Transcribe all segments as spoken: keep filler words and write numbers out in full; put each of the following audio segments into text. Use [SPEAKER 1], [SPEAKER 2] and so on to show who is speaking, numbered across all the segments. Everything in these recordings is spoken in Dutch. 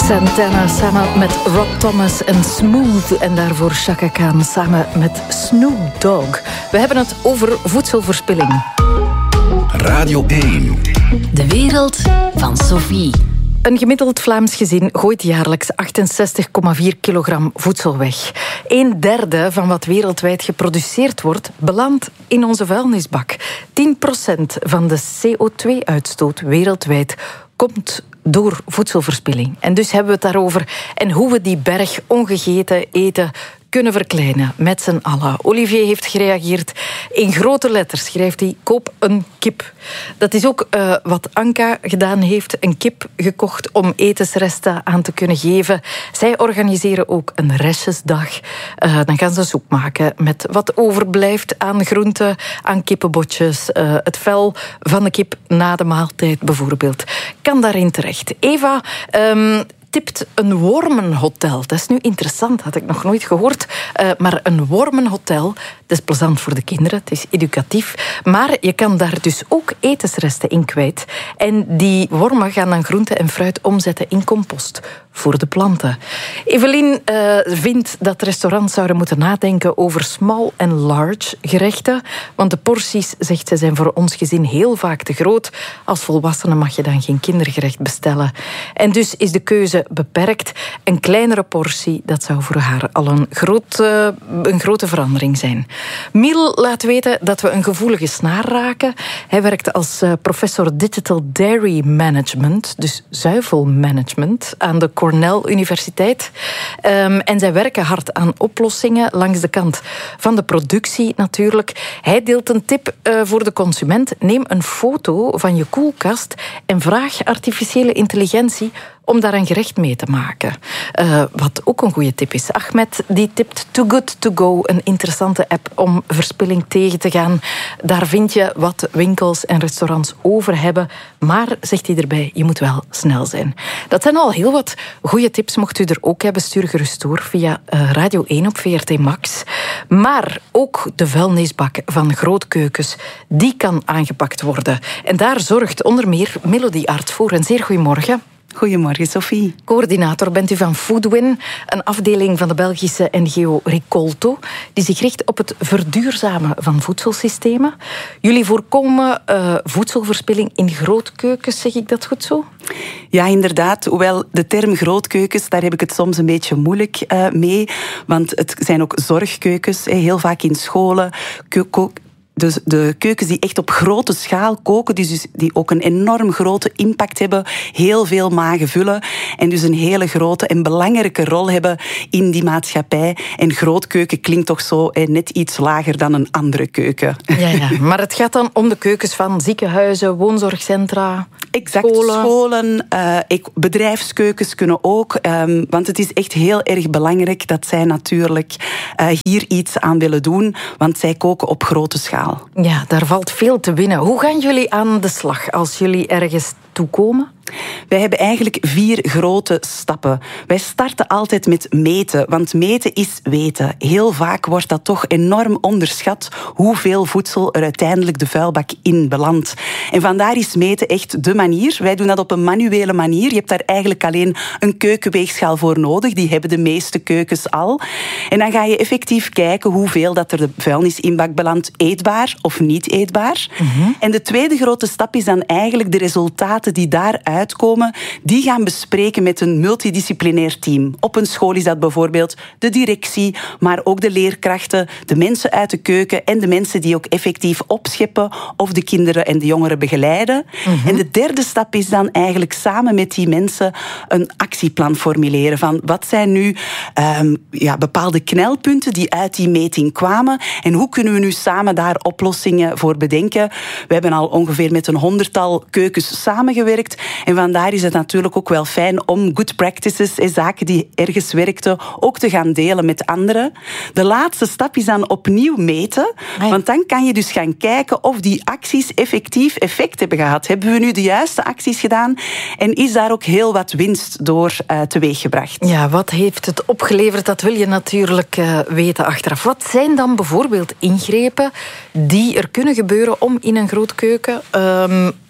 [SPEAKER 1] Santana samen met Rob Thomas en Smooth. En daarvoor Chaka Khan samen met Snoop Dogg. We hebben het over voedselverspilling.
[SPEAKER 2] Radio één.
[SPEAKER 3] De wereld van Sophie.
[SPEAKER 1] Een gemiddeld Vlaams gezin gooit jaarlijks achtenzestig komma vier kilogram voedsel weg. Een derde van wat wereldwijd geproduceerd wordt, belandt in onze vuilnisbak. tien procent van de C O twee uitstoot wereldwijd komt door voedselverspilling. En dus hebben we het daarover en hoe we die berg ongegeten eten kunnen verkleinen met z'n allen. Olivier heeft gereageerd. In grote letters schrijft hij: koop een kip. Dat is ook uh, wat Anka gedaan heeft. Een kip gekocht om etensresten aan te kunnen geven. Zij organiseren ook een restjesdag. Uh, dan gaan ze soep maken met wat overblijft aan groenten, aan kippenbotjes. Uh, het vel van de kip na de maaltijd bijvoorbeeld. Kan daarin terecht. Eva Um, tipt een wormenhotel. Dat is nu interessant, had ik nog nooit gehoord. Uh, maar een wormenhotel, dat is plezant voor de kinderen, het is educatief. Maar je kan daar dus ook etensresten in kwijt. En die wormen gaan dan groente en fruit omzetten in compost voor de planten. Evelien uh, vindt dat restaurants zouden moeten nadenken over small en large gerechten. Want de porties, zegt ze, zijn voor ons gezin heel vaak te groot. Als volwassene mag je dan geen kindergerecht bestellen. En dus is de keuze beperkt. Een kleinere portie, dat zou voor haar al een, groot, uh, een grote verandering zijn. Miel laat weten dat we een gevoelige snaar raken. Hij werkt als uh, professor Digital Dairy Management, dus zuivelmanagement, aan de Cornell Universiteit. Um, en zij werken hard aan oplossingen langs de kant van de productie natuurlijk. Hij deelt een tip uh, voor de consument. Neem een foto van je koelkast en vraag artificiële intelligentie om daar een gerecht mee te maken. Uh, wat ook een goede tip is. Ahmed die tipt Too Good To Go, een interessante app om verspilling tegen te gaan. Daar vind je wat winkels en restaurants over hebben. Maar, zegt hij erbij, je moet wel snel zijn. Dat zijn al heel wat goede tips. Mocht u er ook hebben, stuur gerust door via uh, Radio één op V R T Max. Maar ook de vuilnisbak van grootkeukens, die kan aangepakt worden. En daar zorgt onder meer Melody Art voor. Een zeer goedemorgen.
[SPEAKER 4] Goedemorgen, Sophie.
[SPEAKER 1] Coördinator bent u van Foodwin, een afdeling van de Belgische N G O Ricolto, die zich richt op het verduurzamen van voedselsystemen. Jullie voorkomen uh, voedselverspilling in grootkeukens, zeg ik dat goed zo?
[SPEAKER 4] Ja, inderdaad. Hoewel de term grootkeukens, daar heb ik het soms een beetje moeilijk uh, mee. Want het zijn ook zorgkeukens, heel vaak in scholen. Ko- Dus de keukens die echt op grote schaal koken, dus die ook een enorm grote impact hebben, heel veel magen vullen en dus een hele grote en belangrijke rol hebben in die maatschappij. En grootkeuken klinkt toch zo eh, net iets lager dan een andere keuken.
[SPEAKER 1] Ja, ja, maar het gaat dan om de keukens van ziekenhuizen, woonzorgcentra,
[SPEAKER 4] exact,
[SPEAKER 1] scholen.
[SPEAKER 4] scholen, uh, bedrijfskeukens kunnen ook. Um, want het is echt heel erg belangrijk dat zij natuurlijk uh, hier iets aan willen doen, want zij koken op grote schaal.
[SPEAKER 1] Ja, daar valt veel te winnen. Hoe gaan jullie aan de slag als jullie ergens toekomen?
[SPEAKER 4] Wij hebben eigenlijk vier grote stappen. Wij starten altijd met meten, want meten is weten. Heel vaak wordt dat toch enorm onderschat hoeveel voedsel er uiteindelijk de vuilbak in belandt. En vandaar is meten echt de manier. Wij doen dat op een manuele manier. Je hebt daar eigenlijk alleen een keukenweegschaal voor nodig. Die hebben de meeste keukens al. En dan ga je effectief kijken hoeveel dat er de vuilnisinbak belandt, eetbaar of niet eetbaar. Mm-hmm. En de tweede grote stap is dan eigenlijk de resultaten die daaruit uitkomen, die gaan bespreken met een multidisciplinair team. Op een school is dat bijvoorbeeld de directie, maar ook de leerkrachten, de mensen uit de keuken en de mensen die ook effectief opscheppen of de kinderen en de jongeren begeleiden. Mm-hmm. En de derde stap is dan eigenlijk samen met die mensen een actieplan formuleren van wat zijn nu um, ja, bepaalde knelpunten die uit die meting kwamen en hoe kunnen we nu samen daar oplossingen voor bedenken. We hebben al ongeveer met een honderdtal keukens samengewerkt. En vandaar is het natuurlijk ook wel fijn om good practices en zaken die ergens werkten ook te gaan delen met anderen. De laatste stap is dan opnieuw meten. Nee. Want dan kan je dus gaan kijken of die acties effectief effect hebben gehad. Hebben we nu de juiste acties gedaan? En is daar ook heel wat winst door uh, teweeggebracht?
[SPEAKER 1] Ja, wat heeft het opgeleverd? Dat wil je natuurlijk uh, weten achteraf. Wat zijn dan bijvoorbeeld ingrepen die er kunnen gebeuren om in een grootkeuken um,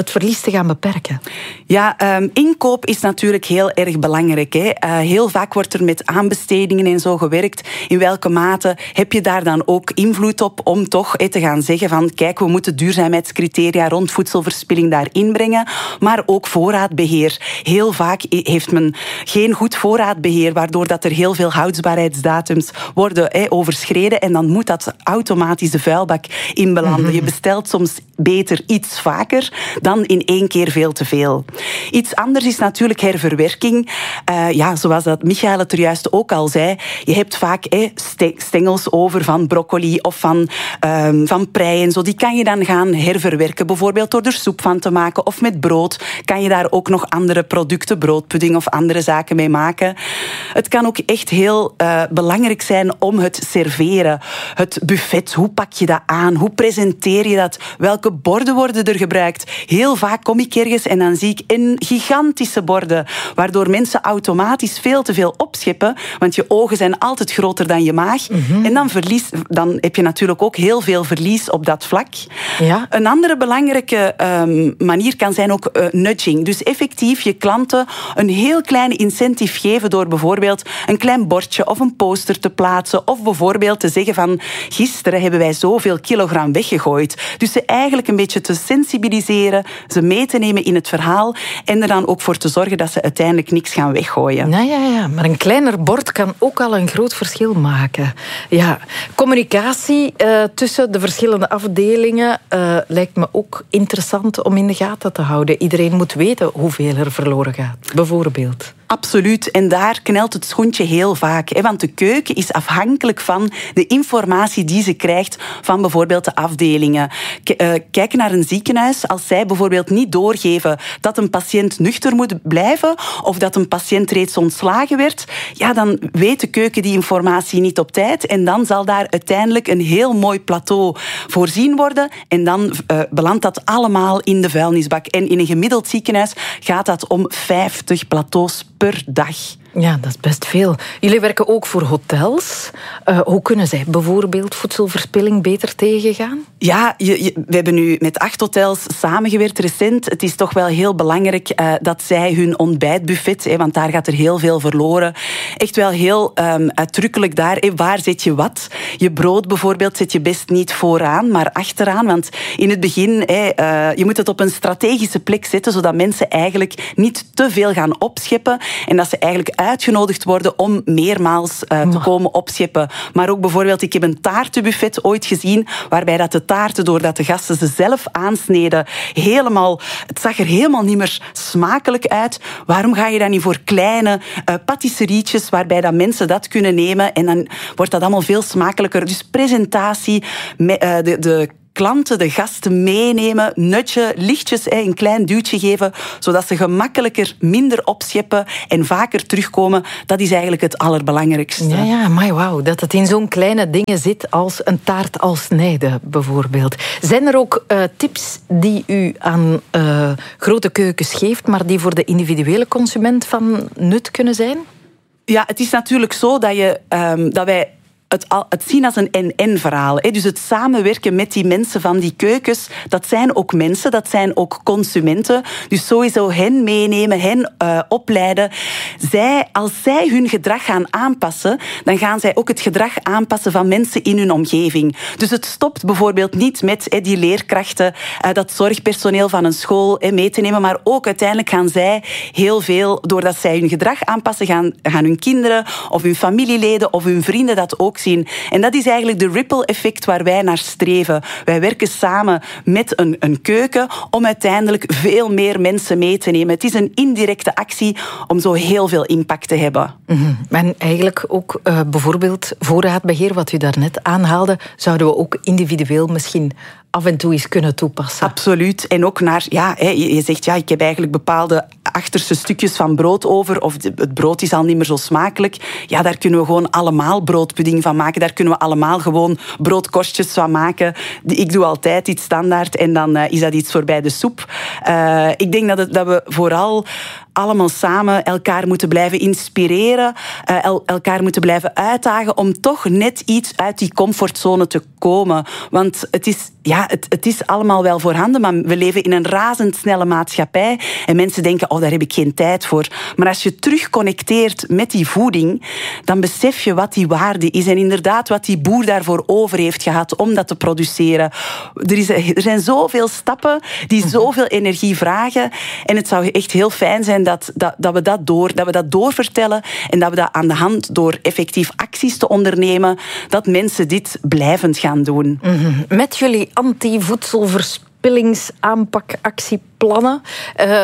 [SPEAKER 1] het verlies te gaan beperken?
[SPEAKER 4] Ja, um, inkoop is natuurlijk heel erg belangrijk. Hè. Uh, heel vaak wordt er met aanbestedingen en zo gewerkt. In welke mate heb je daar dan ook invloed op om toch eh, te gaan zeggen van kijk, we moeten duurzaamheidscriteria rond voedselverspilling daar inbrengen, maar ook voorraadbeheer. Heel vaak heeft men geen goed voorraadbeheer, waardoor dat er heel veel houdbaarheidsdatums worden eh, overschreden en dan moet dat automatisch de vuilbak inbelanden. Mm-hmm. Je bestelt soms beter iets vaker dan in één keer veel te veel. Iets anders is natuurlijk herverwerking. Uh, ja, zoals dat Michael het er juist ook al zei, je hebt vaak eh, stengels over van broccoli of van, um, van prei en zo. Die kan je dan gaan herverwerken, bijvoorbeeld door er soep van te maken of met brood. Kan je daar ook nog andere producten, broodpudding of andere zaken mee maken. Het kan ook echt heel uh, belangrijk zijn om het serveren. Het buffet, hoe pak je dat aan? Hoe presenteer je dat? Welke borden worden er gebruikt? Heel vaak kom ik ergens en dan zie ik een gigantische borden, waardoor mensen automatisch veel te veel opscheppen, want je ogen zijn altijd groter dan je maag. Mm-hmm. En dan, verlies, dan heb je natuurlijk ook heel veel verlies op dat vlak. Ja. Een andere belangrijke um, manier kan zijn ook uh, nudging. Dus effectief je klanten een heel kleine incentive geven door bijvoorbeeld een klein bordje of een poster te plaatsen of bijvoorbeeld te zeggen van gisteren hebben wij zoveel kilogram weggegooid. Dus ze eigenlijk een beetje te sensibiliseren, ze mee te nemen in het verhaal en er dan ook voor te zorgen dat ze uiteindelijk niks gaan weggooien.
[SPEAKER 1] Nou ja, ja, maar een kleiner bord kan ook al een groot verschil maken. Ja, communicatie uh, tussen de verschillende afdelingen uh, lijkt me ook interessant om in de gaten te houden. Iedereen moet weten hoeveel er verloren gaat, bijvoorbeeld.
[SPEAKER 4] Absoluut. En daar knelt het schoentje heel vaak. Hè? Want de keuken is afhankelijk van de informatie die ze krijgt van bijvoorbeeld de afdelingen. Kijk naar een ziekenhuis. Als zij bijvoorbeeld niet doorgeven dat een patiënt nuchter moet blijven of dat een patiënt reeds ontslagen werd, ja, dan weet de keuken die informatie niet op tijd en dan zal daar uiteindelijk een heel mooi plateau voorzien worden en dan uh, belandt dat allemaal in de vuilnisbak. En in een gemiddeld ziekenhuis gaat dat om vijftig plateaus per dag.
[SPEAKER 1] Ja, dat is best veel. Jullie werken ook voor hotels. Uh, hoe kunnen zij bijvoorbeeld voedselverspilling beter tegengaan?
[SPEAKER 4] Ja, je, je, we hebben nu met acht hotels samengewerkt recent. Het is toch wel heel belangrijk uh, dat zij hun ontbijtbuffet, hè, want daar gaat er heel veel verloren, echt wel heel um, uitdrukkelijk daar, hè, waar zet je wat? Je brood bijvoorbeeld zet je best niet vooraan, maar achteraan, want in het begin, hè, uh, je moet het op een strategische plek zetten, zodat mensen eigenlijk niet te veel gaan opscheppen en dat ze eigenlijk uitgenodigd worden om meermaals uh, te komen opscheppen. Maar ook bijvoorbeeld, ik heb een taartenbuffet ooit gezien, waarbij dat de taarten, doordat de gasten ze zelf aansneden, helemaal, het zag er helemaal niet meer smakelijk uit. Waarom ga je dan niet voor kleine uh, patisserietjes, waarbij dat mensen dat kunnen nemen en dan wordt dat allemaal veel smakelijker. Dus presentatie, me, uh, de, de klanten, de gasten meenemen, nutje, lichtjes, een klein duwtje geven, zodat ze gemakkelijker minder opscheppen en vaker terugkomen. Dat is eigenlijk het allerbelangrijkste.
[SPEAKER 1] Ja, ja, maar wauw, dat het in zo'n kleine dingen zit als een taart al snijden, bijvoorbeeld. Zijn er ook uh, tips die u aan uh, grote keukens geeft, maar die voor de individuele consument van nut kunnen zijn?
[SPEAKER 4] Ja, het is natuurlijk zo dat, je, um, dat wij Het, het zien als een en-en-verhaal. Dus het samenwerken met die mensen van die keukens, dat zijn ook mensen, dat zijn ook consumenten. Dus sowieso hen meenemen, hen uh, opleiden. Zij, als zij hun gedrag gaan aanpassen, dan gaan zij ook het gedrag aanpassen van mensen in hun omgeving. Dus het stopt bijvoorbeeld niet met eh, die leerkrachten, uh, dat zorgpersoneel van een school eh, mee te nemen, maar ook uiteindelijk gaan zij heel veel, doordat zij hun gedrag aanpassen, gaan, gaan hun kinderen of hun familieleden of hun vrienden dat ook zien. En dat is eigenlijk de ripple-effect waar wij naar streven. Wij werken samen met een, een keuken om uiteindelijk veel meer mensen mee te nemen. Het is een indirecte actie om zo heel veel impact te hebben.
[SPEAKER 1] Mm-hmm. En eigenlijk ook uh, bijvoorbeeld voorraadbeheer, wat u daarnet aanhaalde, zouden we ook individueel misschien af en toe eens kunnen toepassen.
[SPEAKER 4] Absoluut. En ook naar, ja, je zegt, ja, ik heb eigenlijk bepaalde achterste stukjes van brood over, of het brood is al niet meer zo smakelijk. Ja, daar kunnen we gewoon allemaal broodpudding van maken. Daar kunnen we allemaal gewoon broodkorstjes van maken. Ik doe altijd iets standaard en dan is dat iets voor bij de soep. Uh, ik denk dat, het, dat we vooral allemaal samen elkaar moeten blijven inspireren, uh, el- elkaar moeten blijven uitdagen om toch net iets uit die comfortzone te komen. Want het is, ja, het, het is allemaal wel voorhanden, maar we leven in een razendsnelle maatschappij en mensen denken, oh, daar heb ik geen tijd voor. Maar als je terugconnecteert met die voeding, dan besef je wat die waarde is en inderdaad wat die boer daarvoor over heeft gehad om dat te produceren. Er, is, er zijn zoveel stappen die zoveel energie vragen en het zou echt heel fijn zijn dat, dat, dat, we, dat, door, dat we dat doorvertellen en dat we dat aan de hand door effectief acties te ondernemen, dat mensen dit blijvend gaan doen.
[SPEAKER 1] Mm-hmm. Met jullie anti-voedselverspillingsaanpakactieplannen, uh,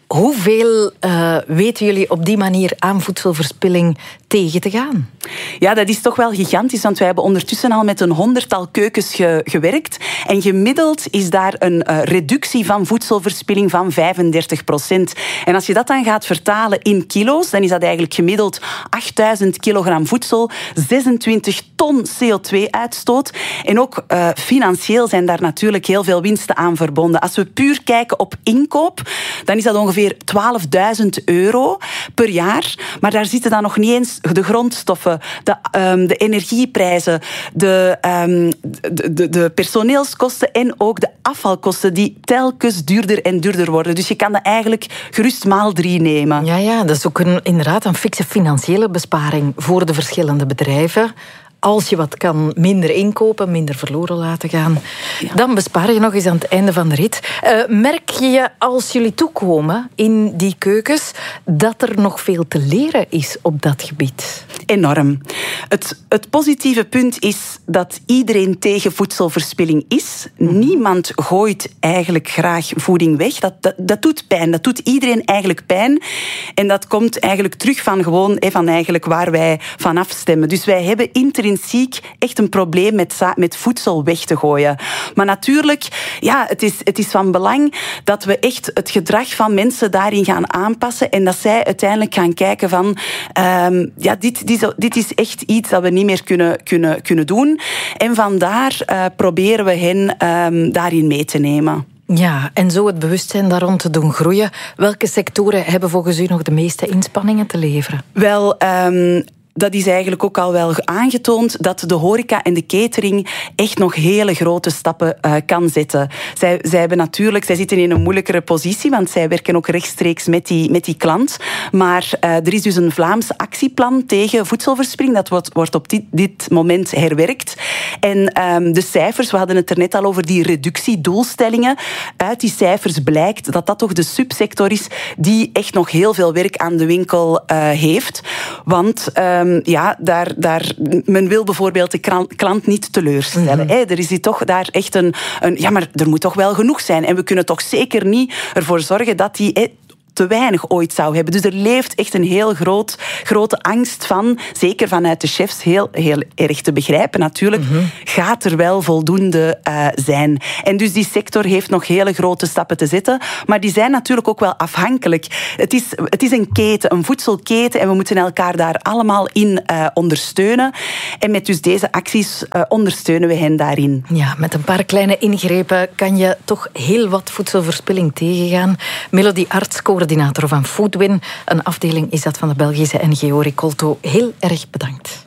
[SPEAKER 1] hoeveel uh, weten jullie op die manier aan voedselverspilling tegen te gaan?
[SPEAKER 4] Ja, dat is toch wel gigantisch, want wij hebben ondertussen al met een honderdtal keukens ge- gewerkt. En gemiddeld is daar een uh, reductie van voedselverspilling van vijfendertig procent. En als je dat dan gaat vertalen in kilo's, dan is dat eigenlijk gemiddeld achtduizend kilogram voedsel, zesentwintig ton C O twee uitstoot. En ook uh, financieel zijn daar natuurlijk heel veel winsten aan verbonden. Als we puur kijken op inkoop, dan is dat ongeveer twaalfduizend euro per jaar. Maar daar zitten dan nog niet eens de grondstoffen, de, um, de energieprijzen, de, um, de, de, de personeelskosten en ook de afvalkosten die telkens duurder en duurder worden. Dus je kan dat eigenlijk gerust maal drie nemen.
[SPEAKER 1] Ja, ja, dat is ook een, inderdaad een fikse financiële besparing voor de verschillende bedrijven. Als je wat kan minder inkopen, minder verloren laten gaan, ja. Dan bespaar je nog eens aan het einde van de rit. Uh, merk je als jullie toekomen in die keukens dat er nog veel te leren is op dat gebied?
[SPEAKER 4] Enorm. Het, het positieve punt is dat iedereen tegen voedselverspilling is. Mm. Niemand gooit eigenlijk graag voeding weg. Dat, dat, dat doet pijn. Dat doet iedereen eigenlijk pijn. En dat komt eigenlijk terug van gewoon van eigenlijk waar wij van afstemmen. Dus wij hebben intrinsiek echt een probleem met, met voedsel weg te gooien. Maar natuurlijk, ja, het is, het is van belang dat we echt het gedrag van mensen daarin gaan aanpassen en dat zij uiteindelijk gaan kijken van um, ja, dit, dit, dit is echt iets dat we niet meer kunnen, kunnen, kunnen doen. En vandaar uh, proberen we hen um, daarin mee te nemen.
[SPEAKER 1] Ja, en zo het bewustzijn daar rond te doen groeien. Welke sectoren hebben volgens u nog de meeste inspanningen te leveren?
[SPEAKER 4] Wel, um, dat is eigenlijk ook al wel aangetoond dat de horeca en de catering echt nog hele grote stappen uh, kan zetten. Zij, zij hebben natuurlijk, zij zitten in een moeilijkere positie, want zij werken ook rechtstreeks met die, met die klant. Maar uh, er is dus een Vlaams actieplan tegen voedselverspilling. Dat wordt, wordt op dit, dit moment herwerkt. En um, de cijfers, we hadden het er net al over die reductiedoelstellingen. Uit die cijfers blijkt dat dat toch de subsector is die echt nog heel veel werk aan de winkel uh, heeft. Want um, ja, daar, daar, men wil bijvoorbeeld de klant, klant niet teleurstellen. Mm-hmm. Hè. Er is hier toch daar echt een, een... Ja, maar er moet toch wel genoeg zijn. En we kunnen toch zeker niet ervoor zorgen dat die... Hè, te weinig ooit zou hebben. Dus er leeft echt een heel groot, grote angst van, zeker vanuit de chefs, heel, heel erg te begrijpen natuurlijk, mm-hmm. gaat er wel voldoende uh, zijn. En dus die sector heeft nog hele grote stappen te zetten, maar die zijn natuurlijk ook wel afhankelijk. Het is, het is een keten, een voedselketen, en we moeten elkaar daar allemaal in uh, ondersteunen. En met dus deze acties uh, ondersteunen we hen daarin.
[SPEAKER 1] Ja, met een paar kleine ingrepen kan je toch heel wat voedselverspilling tegengaan. Melody Arts, coördinator van Foodwin. Een afdeling is dat van de Belgische N G O Ricolto. Heel erg bedankt.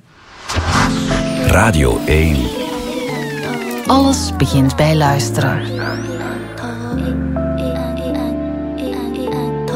[SPEAKER 2] Radio één.
[SPEAKER 3] Alles begint bij luisteren.